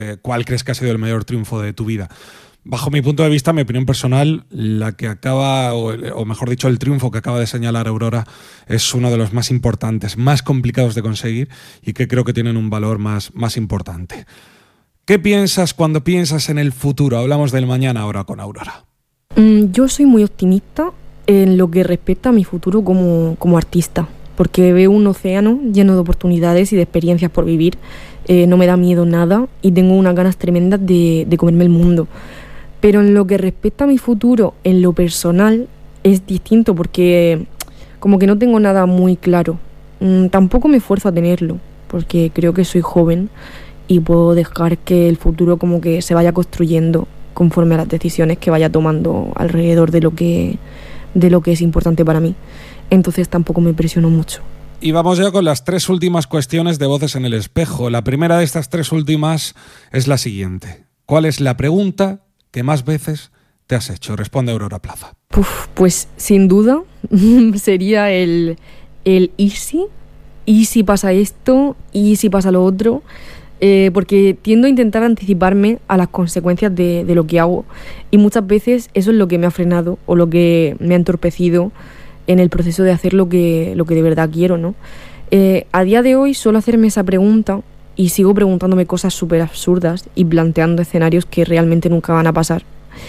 ¿Cuál crees que ha sido el mayor triunfo de tu vida? Bajo mi punto de vista, mi opinión personal, la que acaba, o mejor dicho, el triunfo que acaba de señalar Aurora es uno de los más importantes, más complicados de conseguir y que creo que tienen un valor más importante. ¿Qué piensas cuando piensas en el futuro? Hablamos del mañana ahora con Aurora. Yo soy muy optimista en lo que respecta a mi futuro como artista, porque veo un océano lleno de oportunidades y de experiencias por vivir. No me da miedo nada y tengo unas ganas tremendas de comerme el mundo. Pero en lo que respecta a mi futuro, en lo personal, es distinto porque como que no tengo nada muy claro. Tampoco me esfuerzo a tenerlo, porque creo que soy joven y puedo dejar que el futuro como que se vaya construyendo conforme a las decisiones que vaya tomando alrededor de lo que es importante para mí. Entonces tampoco me presiono mucho. Y vamos ya con las 3 últimas cuestiones de Voces en el Espejo. La primera de estas 3 últimas es la siguiente. ¿Cuál es la pregunta que más veces te has hecho? Responde Aurora Plaza. Pues sin duda sería el ¿y si? ¿Y si pasa esto? ¿Y si pasa lo otro? Porque tiendo a intentar anticiparme a las consecuencias de lo que hago y muchas veces eso es lo que me ha frenado o lo que me ha entorpecido en el proceso de hacer lo que de verdad quiero, ¿no? A día de hoy suelo hacerme esa pregunta y sigo preguntándome cosas súper absurdas y planteando escenarios que realmente nunca van a pasar.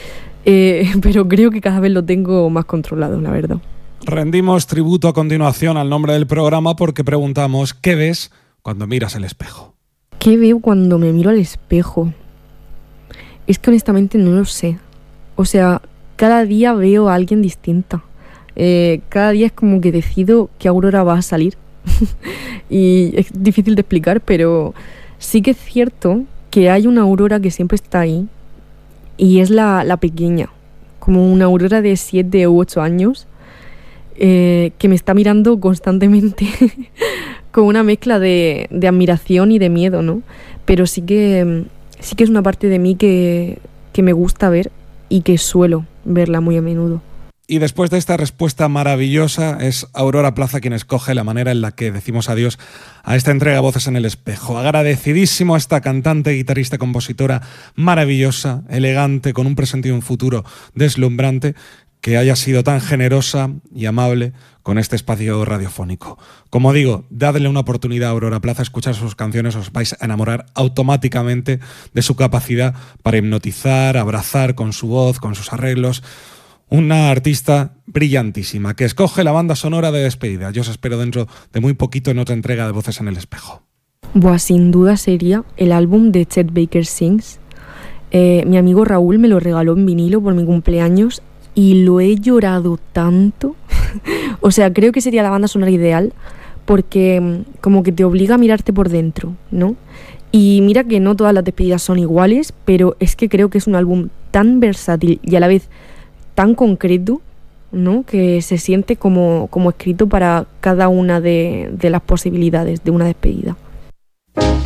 Pero creo que cada vez lo tengo más controlado, la verdad. Rendimos tributo a continuación al nombre del programa porque preguntamos ¿qué ves cuando miras el espejo? ¿Qué veo cuando me miro al espejo? Es que honestamente no lo sé. O sea, cada día veo a alguien distinta. Cada día es como que decido qué Aurora va a salir. Y es difícil de explicar, pero sí que es cierto que hay una Aurora que siempre está ahí y es la pequeña, como una Aurora de 7 u 8 años que me está mirando constantemente con una mezcla de admiración y de miedo, ¿no? Pero sí que es una parte de mí que me gusta ver y que suelo verla muy a menudo. Y después de esta respuesta maravillosa, es Aurora Plaza quien escoge la manera en la que decimos adiós a esta entrega de Voces en el Espejo. Agradecidísimo a esta cantante, guitarrista, compositora maravillosa, elegante, con un presente y un futuro deslumbrante, que haya sido tan generosa y amable con este espacio radiofónico. Como digo, dadle una oportunidad a Aurora Plaza, escuchar sus canciones, os vais a enamorar automáticamente de su capacidad para hipnotizar, abrazar con su voz, con sus arreglos. Una artista brillantísima que escoge la banda sonora de despedida. Yo os espero dentro de muy poquito en otra entrega de Voces en el Espejo. Sin duda sería el álbum de Chet Baker Sings. Mi amigo Raúl me lo regaló en vinilo por mi cumpleaños y lo he llorado tanto. O sea, creo que sería la banda sonora ideal porque como que te obliga a mirarte por dentro, ¿no? Y mira que no todas las despedidas son iguales, pero es que creo que es un álbum tan versátil y a la vez tan concreto, ¿no? Que se siente como escrito para cada una de las posibilidades de una despedida.